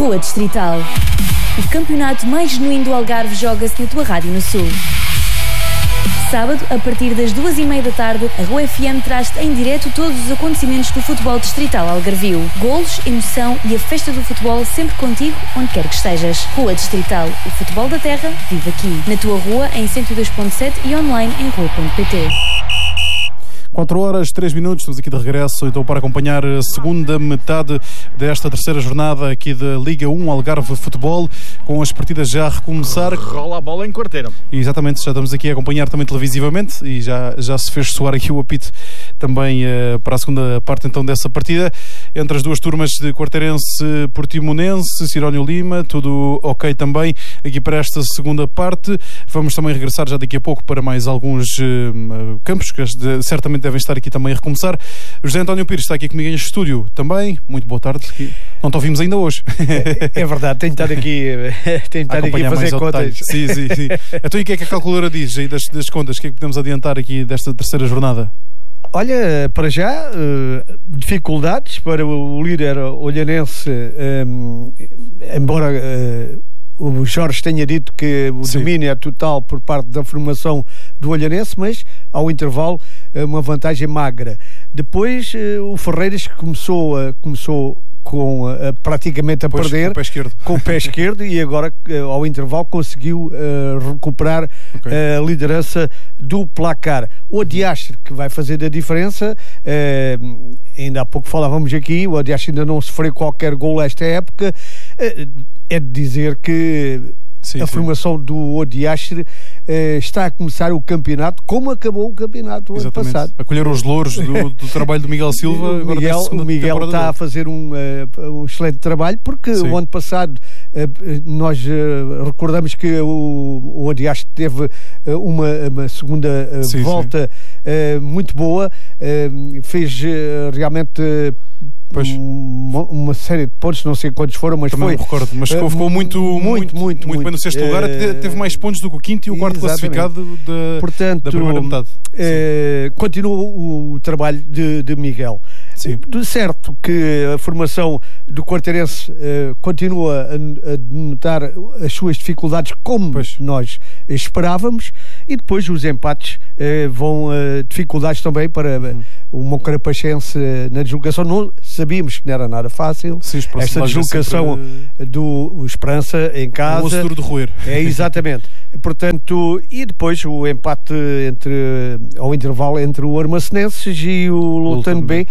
Rua Distrital. O campeonato mais genuíno do Algarve joga-se na tua rádio no Sul. Sábado, a partir das 2h30 da tarde, a Rua FM traz-te em direto todos os acontecimentos do futebol distrital algarvio. Golos, emoção e a festa do futebol sempre contigo, onde quer que estejas. Rua Distrital. O futebol da terra vive aqui. Na tua rua, em 102.7 e online em rua.pt. 4h03, estamos aqui de regresso então para acompanhar a segunda metade desta terceira jornada aqui da Liga 1 Algarve Futebol, com as partidas já a recomeçar. Rola a bola em quarteira. Exatamente, já estamos aqui a acompanhar também televisivamente e já se fez soar aqui o apito também para a segunda parte então dessa partida, entre as duas turmas de Quarteirense Portimonense, Cirónio Lima, tudo ok também aqui para esta segunda parte. Vamos também regressar já daqui a pouco para mais alguns campos que certamente devem estar aqui também a recomeçar. José António Pires está aqui comigo em estúdio também. Muito boa tarde. Não te ouvimos ainda hoje. É verdade, tenho estado aqui a fazer contas. Sim. Então, e o que é que a calculadora diz aí das contas? O que é que podemos adiantar aqui desta terceira jornada? Olha, para já, dificuldades para o líder olhanense, embora o Jorge tenha dito que o domínio é total por parte da formação do olhanense, mas ao intervalo uma vantagem magra. Depois o Ferreiras começou com praticamente a perder com o pé esquerdo e agora ao intervalo conseguiu recuperar a liderança do placar. O Odiastre, que vai fazer a diferença, ainda há pouco falávamos aqui, o Odiastre ainda não sofreu qualquer gol esta época. É de dizer que a formação do Odiastre está a começar o campeonato como acabou o campeonato ano passado. A colher os louros do trabalho do Miguel Silva. O Miguel está a fazer um excelente trabalho, porque o ano passado nós recordamos que o Odiastre teve uma segunda volta muito boa, fez realmente uma série de pontos, não sei quantos foram, mas também foi. Não recordo, mas ficou muito bem no sexto lugar, teve mais pontos do que o quinto e o quarto classificado da primeira metade. Continua o trabalho de Miguel. Sim. De certo que a formação do Quarteirense continua a denotar as suas dificuldades como nós esperávamos, e depois os empates vão dificuldades também para o Moncarapachense na deslocação. Não sabíamos que não era nada fácil. Sim, esta deslocação do Esperança em casa. O osso duro de roer. Exatamente. Portanto, e depois o empate ao intervalo entre o Armacenenses e o Lutano B.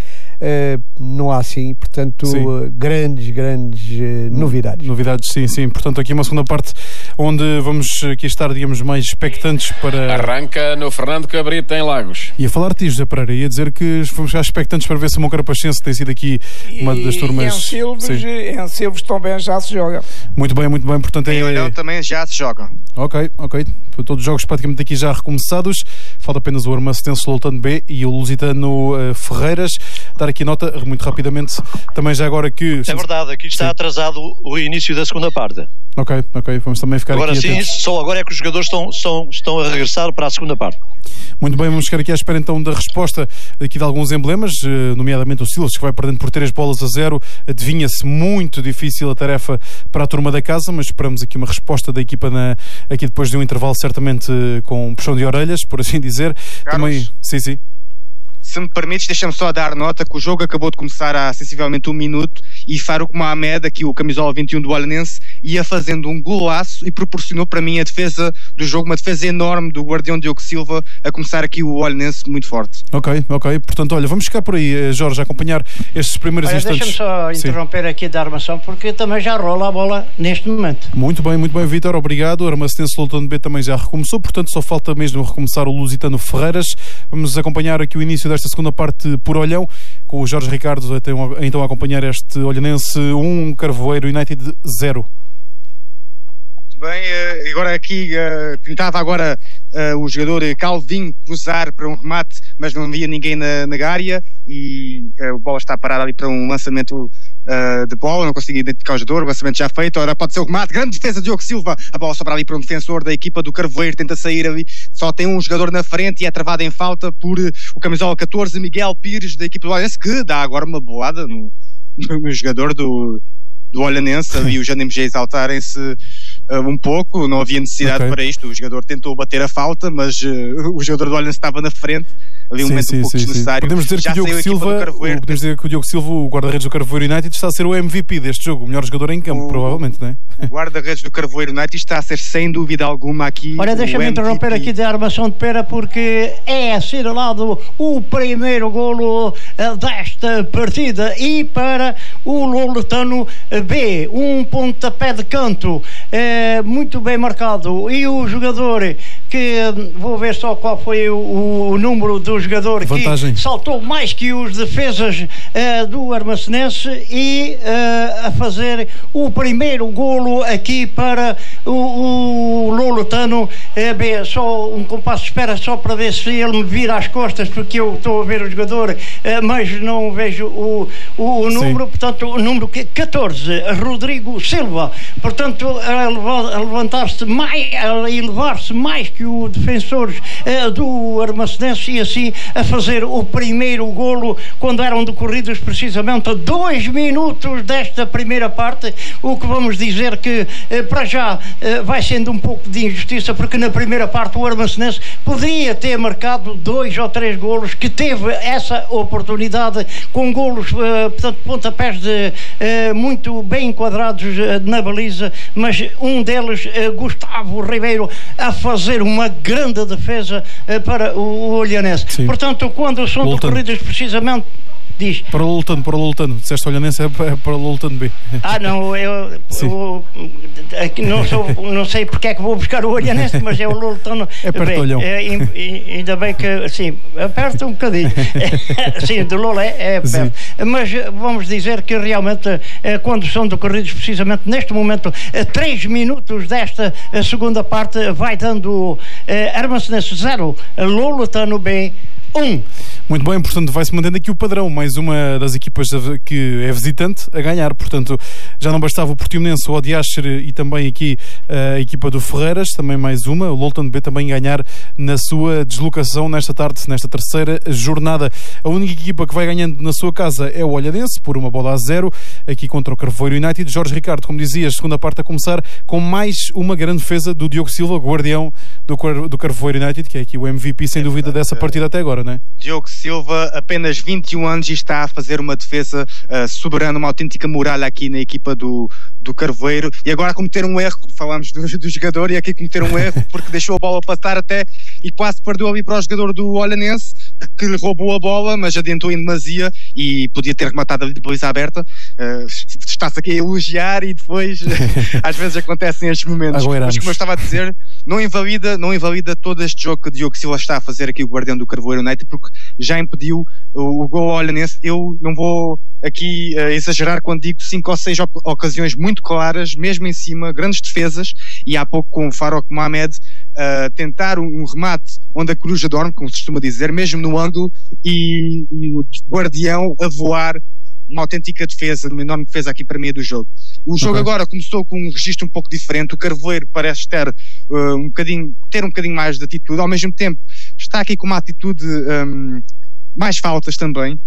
Não há assim, portanto, grandes novidades. Novidades, sim. Portanto, aqui uma segunda parte onde vamos aqui estar, digamos, mais expectantes para... Arranca no Fernando Cabrita em Lagos. E a falar-te, José Pereira, ia dizer que vamos ficar expectantes para ver se o Moncarapachense tem sido aqui uma das turmas... Em Silves também já se joga. Muito bem, portanto... Em Olhão também já se joga. Ok. Todos os jogos praticamente aqui já recomeçados. Falta apenas o Armacenense Lutano B e o Lusitano Ferreiras. Dar aqui nota, muito rapidamente, também já agora que... É verdade, aqui está atrasado o início da segunda parte. Ok, vamos também ficar agora aqui sim, atentos. só agora é que os jogadores estão a regressar para a segunda parte. Muito bem, vamos ficar aqui à espera então da resposta aqui de alguns emblemas, nomeadamente o Silas, que vai perdendo por 3-0. Adivinha-se muito difícil a tarefa para a turma da casa, mas esperamos aqui uma resposta da equipa aqui depois de um intervalo certamente com um puxão de orelhas, por assim dizer. Carlos, também, sim. Se me permites, deixa-me só dar nota que o jogo acabou de começar há sensivelmente 1 minuto e Farouk Mohamed, aqui o camisola 21 do Olhanense, ia fazendo um golaço e proporcionou para mim a defesa do jogo, uma defesa enorme do guardião Diogo Silva, a começar aqui o Olhanense muito forte. Ok. Portanto, olha, vamos ficar por aí, Jorge, a acompanhar estes primeiros instantes. Deixa-me só interromper aqui da armação, porque também já rola a bola neste momento. Muito bem, Vítor, obrigado. O Armacenense Lutano B também já recomeçou, portanto só falta mesmo recomeçar o Lusitano Ferreiras. Vamos acompanhar aqui o início desta segunda parte por Olhão, com o Jorge Ricardo então a acompanhar este Olhanense 1, Carvoeiro United 0. Bem, agora aqui tentava agora o jogador Calvin cruzar para um remate, mas não havia ninguém na área e a bola está parada ali para um lançamento de bola, não consegui identificar o jogador, o lançamento já feito, agora pode ser o remate, grande defesa de Diogo Silva, a bola sobra ali para um defensor da equipa do Carvoeiro, tenta sair ali, só tem um jogador na frente e é travado em falta por o camisola 14, Miguel Pires, da equipa do Olhanense, que dá agora uma bolada no jogador do do Olhanense, ali os ânimos a exaltarem-se um pouco, não havia necessidade para isto, o jogador tentou bater a falta, mas o jogador do Olhanense estava na frente, ali um momento um pouco desnecessário. Podemos dizer que o Diogo Silva, o guarda-redes do Carvoeiro United, está a ser o MVP deste jogo, o melhor jogador em campo, provavelmente, não é? O guarda-redes do Carvoeiro United está a ser sem dúvida alguma aqui. Olha, deixa-me interromper aqui da armação de Pera, porque é assinalado o primeiro golo desta partida e para o Loletano B, um pontapé de canto muito bem marcado, e o jogador que, vou ver só qual foi o número do jogador vantagem, que saltou mais que os defesas do Armacenense e a fazer o primeiro golo aqui para o Loletano B. Só um compasso de espera só para ver se ele me vira às costas, porque eu estou a ver o jogador, mas não vejo o número. Sim. Portanto, o número 14, Rodrigo Silva, portanto, a levantar-se mais, a elevar-se mais que o defensor do Armacenense, e assim a fazer o primeiro golo quando eram decorridos precisamente 2 minutos desta primeira parte, o que vamos dizer que para já vai sendo um pouco de injustiça, porque na primeira parte o Armacenense poderia ter marcado 2 ou 3 golos, que teve essa oportunidade com golos, portanto, pontapés muito bem enquadrados na baliza, mas um deles, Gustavo Ribeiro, a fazer uma grande defesa para o Olhanense. Sim. Portanto, quando são decorridas precisamente... Diz. Para o Loletano. Disseste Olhanense, é para o Loletano B. Não, eu não sei porque é que vou buscar o Olhanense, mas é o Loletano B. É perto do Olhão. Ainda bem que, sim, aperta um bocadinho. Sim, do Lola é perto. Sim. Mas vamos dizer que realmente, quando são decorridos precisamente neste momento 3 minutos desta segunda parte, vai dando Armacenense 0, Loletano B 1. Muito bem, portanto vai-se mantendo aqui o padrão, mais uma das equipas que é visitante a ganhar, portanto já não bastava o Portimonense, o Odiacher e também aqui a equipa do Ferreiras, também mais uma, o Loletano B também ganhar na sua deslocação nesta tarde, nesta terceira jornada. A única equipa que vai ganhando na sua casa é o Olhanense, por 1-0, aqui contra o Carvoeiro United. Jorge Ricardo, como dizias, segunda parte a começar com mais uma grande defesa do Diogo Silva, guardião do Carvoeiro United, que é aqui o MVP sem dúvida dessa partida até agora, não é? Diogo Silva, apenas 21 anos, e está a fazer uma defesa soberana, uma autêntica muralha aqui na equipa do Carvoeiro, e agora a cometer um erro, falámos do jogador, e aqui cometer um erro porque deixou a bola passar até e quase perdeu ali para o jogador do Olhanense, que lhe roubou a bola, mas adiantou em demasia e podia ter rematado a baliza aberta. Está-se aqui a elogiar e depois às vezes acontecem estes momentos, mas como eu estava a dizer, não invalida todo este jogo que o Diogo Silva está a fazer aqui, o guardião do Carvoeiro United, porque já impediu o gol ao Olhanense. Eu não vou aqui exagerar quando digo 5 ou 6 ocasiões muito claras, mesmo em cima, grandes defesas, e há pouco com o Farouk Mohamed tentar um remate onde a coruja dorme, como se costuma dizer, mesmo no ângulo, e o guardião a voar, uma autêntica defesa, uma enorme defesa aqui para meio do jogo. O jogo agora começou com um registro um pouco diferente. O Carvoeiro parece ter um bocadinho mais de atitude, ao mesmo tempo está aqui com uma atitude mais faltas também,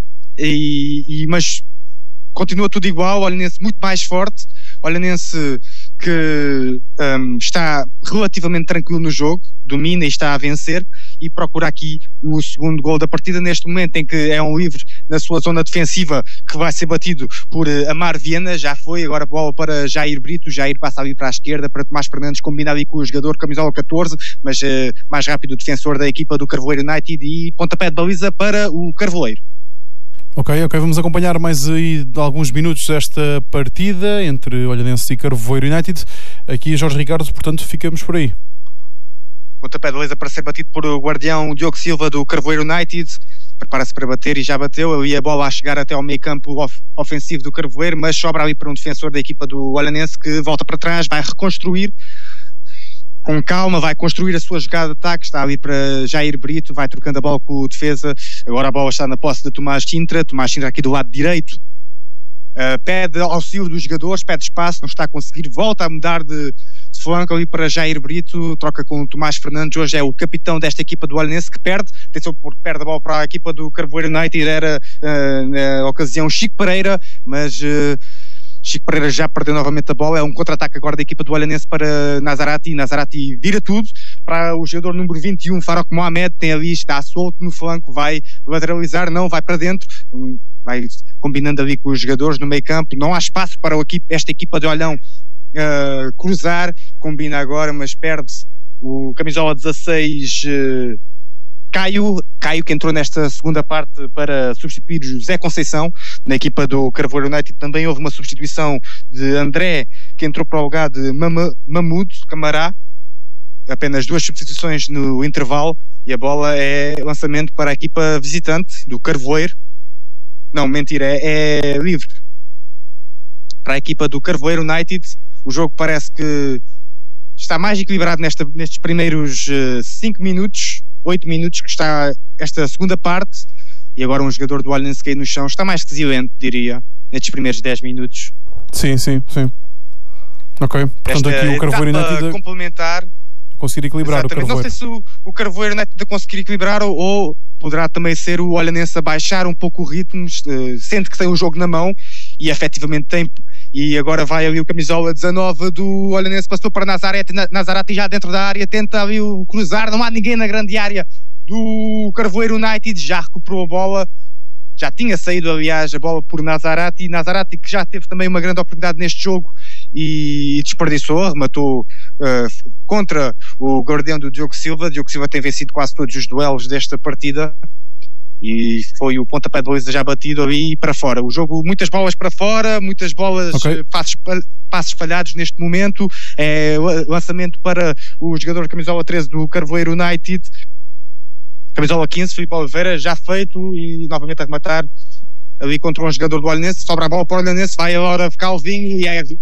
mas continua tudo igual. O Olhanense muito mais forte, o Olhanense que está relativamente tranquilo no jogo, domina e está a vencer, e procura aqui o segundo gol da partida, neste momento em que é um livre na sua zona defensiva, que vai ser batido por Amar Viana. Já foi, agora bola para Jair Brito. Jair passa ali para a esquerda para Tomás Fernandes, combina ali com o jogador camisola 14, mas mais rápido o defensor da equipa do Carvoeiro United, e pontapé de baliza para o Carvoeiro. Ok, vamos acompanhar mais aí alguns minutos desta partida entre Olhanense e Carvoeiro United. Aqui Jorge Ricardo, portanto ficamos por aí. Pontapé de baliza para ser batido por o guardião Diogo Silva do Carvoeiro United. Prepara-se para bater e já bateu. Ali a bola a chegar até ao meio campo ofensivo do Carvoeiro, mas sobra ali para um defensor da equipa do Olhanense, que volta para trás, vai reconstruir com calma, vai construir a sua jogada de ataque. Está ali para Jair Brito, vai trocando a bola com o defesa. Agora a bola está na posse de Tomás Sintra aqui do lado direito, pede auxílio dos jogadores, pede espaço, não está a conseguir, volta a mudar de flanco ali para Jair Brito, troca com o Tomás Fernandes. Hoje é o capitão desta equipa do Olhanense, que perde a bola para a equipa do Carvoeiro United. Era na ocasião Chico Pereira, mas Chico Pereira já perdeu novamente a bola, é um contra-ataque agora da equipa do Olhanense para Nazarati. Nazarati vira tudo para o jogador número 21, Farouk Mohamed, tem ali, está solto no flanco, vai lateralizar, não, vai para dentro, vai combinando ali com os jogadores no meio campo, não há espaço para esta equipa de Olhão cruzar, combina agora, mas perde-se o camisola 16, Caio, que entrou nesta segunda parte para substituir José Conceição na equipa do Carvoeiro United. Também houve uma substituição de André, que entrou para o lugar de Mahmoud Camará. Apenas 2 substituições no intervalo e a bola é lançamento para a equipa visitante do Carvoeiro. Não, mentira, é livre para a equipa do Carvoeiro United. O jogo parece que está mais equilibrado nestes primeiros 5 minutos, 8 minutos que está esta segunda parte, e agora um jogador do Olhanense caiu no chão, está mais resiliente, diria, nestes primeiros 10 minutos. Sim. Ok, portanto aqui o Carvoeiro United complementar, conseguir equilibrar. Exatamente. O Carvoeiro. Não sei se o Carvoeiro United a conseguir equilibrar ou poderá também ser o Olhanense a baixar um pouco o ritmo, sente que tem o jogo na mão, e efetivamente tem. E agora vai ali o camisola 19 do Olhanense, passou para Nazarati já dentro da área, tenta ali o cruzar, não há ninguém na grande área do Carvoeiro United, já recuperou a bola, já tinha saído aliás a bola por Nazarati que já teve também uma grande oportunidade neste jogo e desperdiçou, rematou contra o guardião do Diogo Silva. Diogo Silva tem vencido quase todos os duelos desta partida e foi o pontapé de baliza já batido ali para fora. O jogo, muitas bolas para fora, muitas bolas, okay. Passos falhados neste momento. Lançamento para o jogador de camisola 13 do Carvoeiro United, camisola 15, Filipe Oliveira, já feito, e novamente a rematar ali contra um jogador do Olhanense. Sobra a bola para o Olhanense, vai agora Calvinho e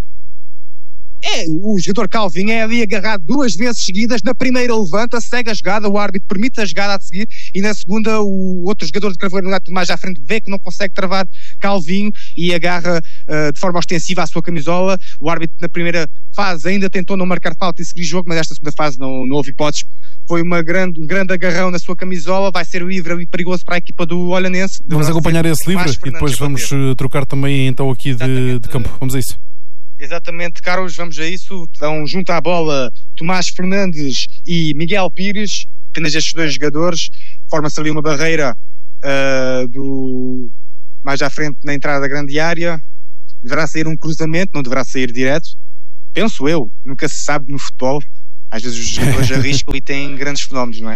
o jogador Calvinho é ali agarrado 2 vezes seguidas. Na primeira levanta, segue a jogada, o árbitro permite a jogada a seguir, e na segunda o outro jogador de Carvoeiro mais à frente vê que não consegue travar Calvinho e agarra de forma ostensiva a sua camisola. O árbitro na primeira fase ainda tentou não marcar falta e seguir o jogo, mas nesta segunda fase não houve hipóteses. Foi um grande agarrão na sua camisola, vai ser livre e perigoso para a equipa do Olhanense. Vamos acompanhar esse livre e depois vamos trocar também então aqui de campo. Vamos a isso. Exatamente, Carlos, vamos a isso. Então, junto à bola, Tomás Fernandes e Miguel Pires, apenas estes 2 jogadores. Forma-se ali uma barreira mais à frente na entrada da grande área. Deverá sair um cruzamento, não deverá sair direto. Penso eu, nunca se sabe no futebol. Às vezes os jogadores arriscam e têm grandes fenómenos, não é?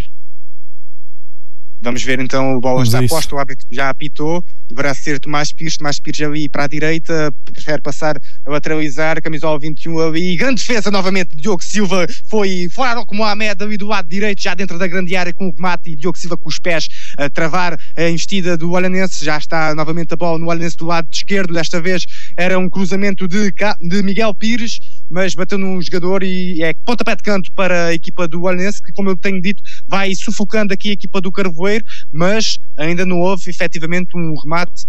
Vamos ver então, a bola está posta, o árbitro já apitou, deverá ser Tomás Pires ali para a direita, prefere passar a lateralizar, camisola 21 ali, grande defesa novamente de Diogo Silva, foi fora como a Mohamed ali do lado direito, já dentro da grande área com o remate, e Diogo Silva com os pés a travar a investida do Olhanense. Já está novamente a bola no Olhanense do lado esquerdo, desta vez era um cruzamento de Miguel Pires, mas bateu num jogador e é pontapé de canto para a equipa do Olhanense, que, como eu tenho dito, vai sufocando aqui a equipa do Carvoeiro, mas ainda não houve efetivamente um remate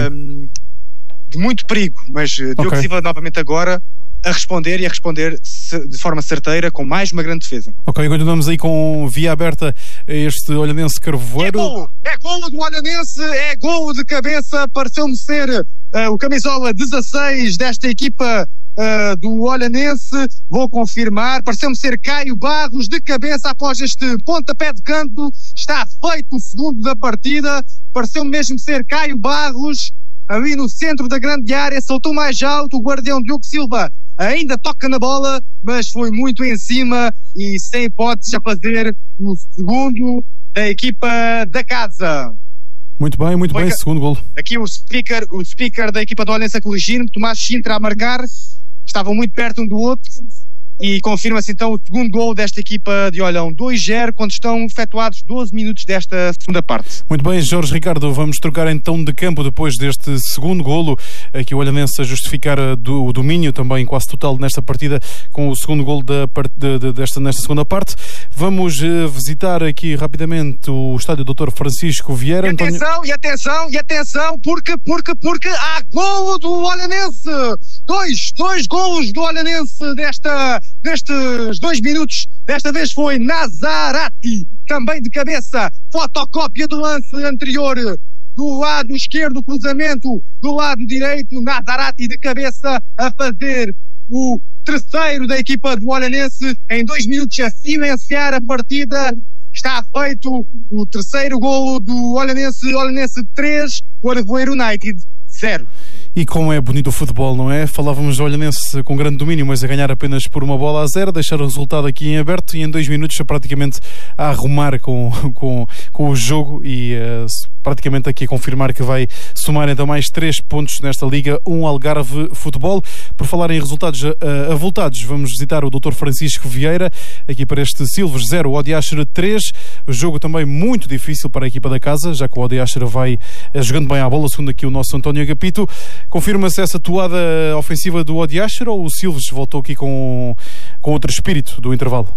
de muito perigo. Mas Diogo Silva novamente agora a responder de forma certeira, com mais uma grande defesa. Ok, continuamos aí com via aberta a este Olhanense Carvoeiro. É golo do Olhanense, é golo de cabeça, pareceu-me ser o camisola 16 desta equipa do Olhanense, vou confirmar, pareceu-me ser Caio Barros de cabeça após este pontapé de canto. Está feito o segundo da partida, pareceu-me mesmo ser Caio Barros ali no centro da grande área, saltou mais alto, o guardião Diogo Silva ainda toca na bola, mas foi muito em cima e sem hipóteses a fazer o segundo da equipa da casa. Muito bem, segundo golo. Aqui o speaker da equipa do Olhanense a corrigir-me, Tomás Sintra a marcar, estavam muito perto um do outro, e confirma-se então o segundo golo desta equipa de Olhão, 2-0, quando estão efetuados 12 minutos desta segunda parte. Muito bem, Jorge Ricardo, vamos trocar então de campo depois deste segundo golo, aqui o Olhanense a justificar o domínio também quase total nesta partida com o segundo golo nesta segunda parte. Vamos visitar aqui rapidamente o estádio Dr. Francisco Vieira. E atenção, porque há golo do Olhanense, dois golos do Olhanense nestes 2 minutos. Desta vez foi Nazarati, também de cabeça, fotocópia do lance anterior do lado esquerdo, cruzamento do lado direito, Nazarati de cabeça a fazer o terceiro da equipa do Olhanense em 2 minutos a silenciar a partida. Está feito o terceiro golo do Olhanense 3, o Aveiro United 0. E como é bonito o futebol, não é? Falávamos do Olhanense com grande domínio, mas a ganhar apenas por 1-0, deixar o resultado aqui em aberto e em 2 minutos praticamente a arrumar com o jogo e praticamente aqui a confirmar que vai somar então mais 3 pontos nesta Liga 1 Algarve Futebol. Por falar em resultados avultados, vamos visitar o Dr. Francisco Vieira aqui para este Silves 0, Odiáchara 3. O jogo também muito difícil para a equipa da casa, já que o Odiáchara vai jogando bem à bola, segundo aqui o nosso António Agapito. Confirma-se essa toada ofensiva do Odiáchara ou o Silves voltou aqui com outro espírito do intervalo?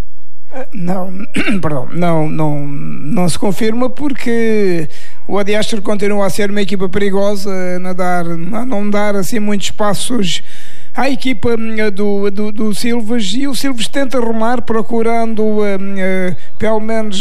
Não se confirma, porque o Odiáchara continua a ser uma equipa perigosa, a não dar assim muitos passos à equipa do Silves, e o Silves tenta arrumar, procurando pelo menos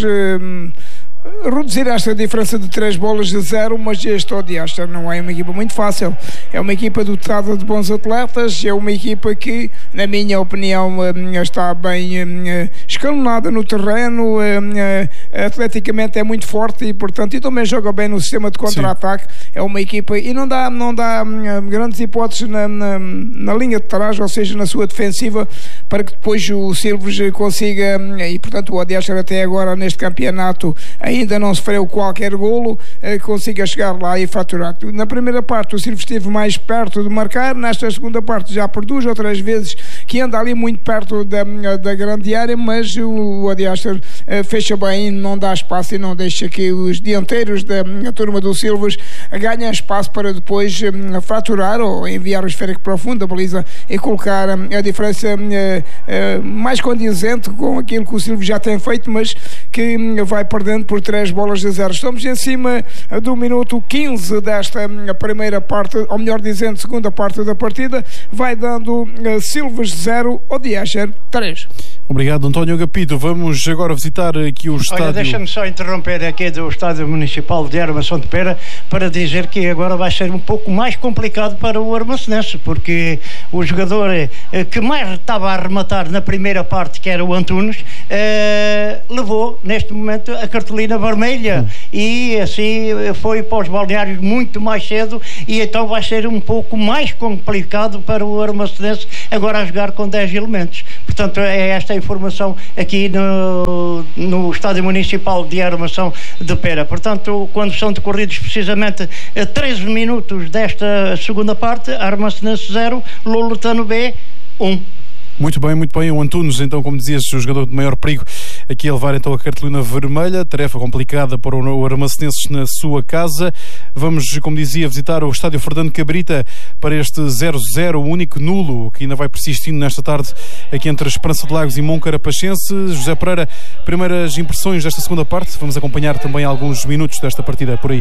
reduzir esta diferença de 3-0, mas este Odiáchara não é uma equipa muito fácil. É uma equipa dotada de bons atletas, é uma equipa que, na minha opinião, está bem escalonada no terreno, atleticamente é muito forte e, portanto, e também joga bem no sistema de contra-ataque. É uma equipa, e não dá grandes hipóteses na linha de trás, ou seja, na sua defensiva, para que depois o Silves consiga, e portanto o Odiáchara até agora neste campeonato ainda não sofreu qualquer golo, consiga chegar lá e faturar. Na primeira parte o Silves esteve mais perto de marcar, nesta segunda parte já por 2 ou 3 vezes que anda ali muito perto da grande área, mas o Odiáchara fecha bem, não dá espaço e não deixa que os dianteiros da turma do Silves ganhem espaço para depois fraturar ou enviar o esférico profundo da baliza e colocar a diferença mais condizente com aquilo que o Silves já tem feito, mas que vai perdendo por 3-0. Estamos em cima do minuto 15 desta primeira parte, ou melhor dizendo, segunda parte da partida. Vai dando Silves 0, Odiáchara 3. Obrigado, António Agapito. Vamos agora visitar aqui o estádio. Olha, deixa-me só interromper aqui do Estádio Municipal de Armação de Pera para dizer que agora vai ser um pouco mais complicado para o armacenense, porque o jogador que mais estava a rematar na primeira parte, que era o Antunes, levou neste momento a cartolina vermelha e assim foi para os balneários muito mais cedo, e então vai ser um pouco mais complicado para o armacenense agora a jogar com 10 elementos. Portanto, é esta a informação aqui no Estádio Municipal de Armação de Pera. Portanto, quando são decorridos precisamente 13 minutos desta segunda parte, Armacenense 0, Loletano B 1. Muito bem, o Antunes, então, como dizias, o jogador de maior perigo aqui a levar então a cartolina vermelha, tarefa complicada para o Armacenenses na sua casa. Vamos, como dizia, visitar o estádio Fernando Cabrita para este 0-0, o único nulo que ainda vai persistindo nesta tarde aqui entre a Esperança de Lagos e Moncarapachense. José Pereira, primeiras impressões desta segunda parte, vamos acompanhar também alguns minutos desta partida por aí.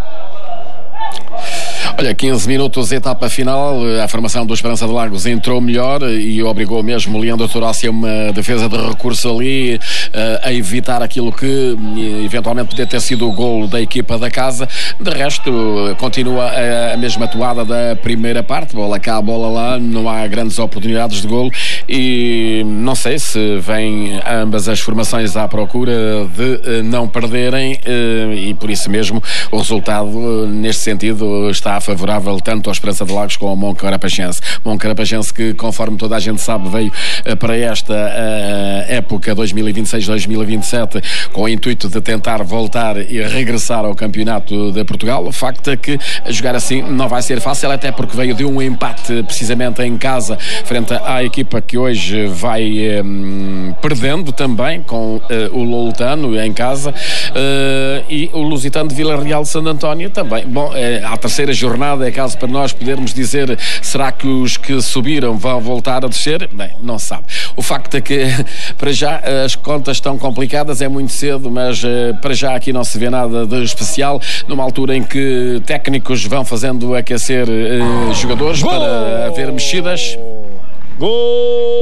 Olha, 15 minutos, etapa final, a formação do Esperança de Lagos entrou melhor e obrigou mesmo o Leandro Torácio a uma defesa de recurso ali, a evitar aquilo que eventualmente podia ter sido o golo da equipa da casa. De resto, continua a mesma toada da primeira parte, bola cá, bola lá, não há grandes oportunidades de golo e não sei se vêm ambas as formações à procura de não perderem e por isso mesmo o resultado neste sentido está favorável tanto ao Esperança de Lagos como ao Moncarapachense. Moncarapachense que, conforme toda a gente sabe, veio para esta época 2026-2027 com o intuito de tentar voltar e regressar ao campeonato de Portugal. O facto é que jogar assim não vai ser fácil, até porque veio de um empate precisamente em casa frente à equipa que hoje vai perdendo também com o Loletano em casa e o Lusitano de Vila Real de Santo António também. Bom, à terceira jornada é caso para nós podermos dizer, será que os que subiram vão voltar a descer? Bem, não se sabe. O facto é que para já as contas estão complicadas, é muito cedo, mas para já aqui não se vê nada de especial, numa altura em que técnicos vão fazendo aquecer jogadores para haver mexidas. Gol!